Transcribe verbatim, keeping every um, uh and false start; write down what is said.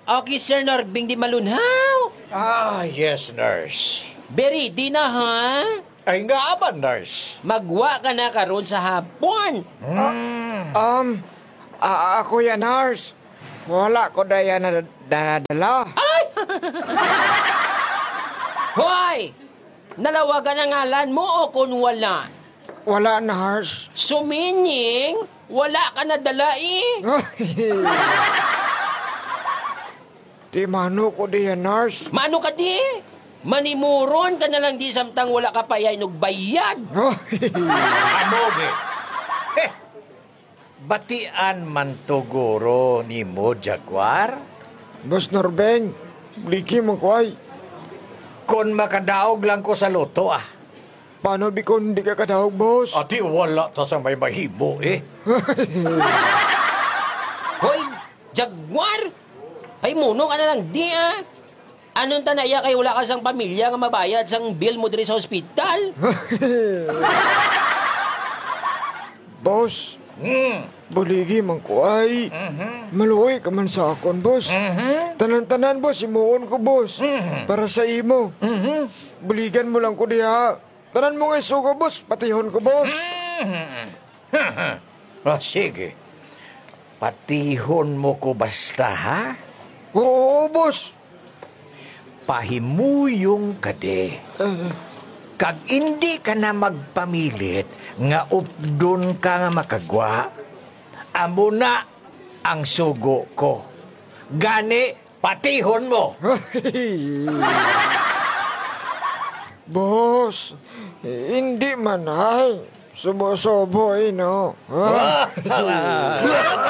Okay, Sir Norbing di malunhaw. Ah, yes, nurse. Beri, di na ha? Ay nga ba, nurse? Magwa ka na karon sa hapon. Um, a- ako yan, nurse. Wala ko daya na dadala. Hoy! Nalawagan ang ngalan mo o kung wala? Wala, nurse. Sumining, wala ka na dala eh. Di mano ko diyan, nurse. Mano ka di? Manimuron ka na lang di samtang wala ka pa yan bayad. Amoge. Eh, batian man tuguro ni mo, Jaguar? Boss Norbeng, bliki mo ko ay. Kon makadaog lang ko sa loto, ah. Paano di ko hindi ka kadahog, boss? Ati wala ta sa may mahimo, eh. Hoy, Jaguar! Ay muno ka na lang di ah. Anong tanaya kay wala ka sang pamilya nga mabayad sang bill mo diri sa ospital? Boss, Hmm. buligi man ko ay. Maluoy ka man sa akon, boss. Tanan-tanan, boss, imuon ko, boss. Para sa imo. Buligan mo lang ko diha. Tanan mo nga isugo, boss. Patihon ko, boss. Ah, sige. Patihon mo ko basta, ha? Oo, boss. Pahimuyong kade. Kag hindi ka na magpamilit nga updon ka nga makagwa, amo na ang sugo ko. Gani, patihon mo. Boss, hindi man ay. Subo-subo, eh, no?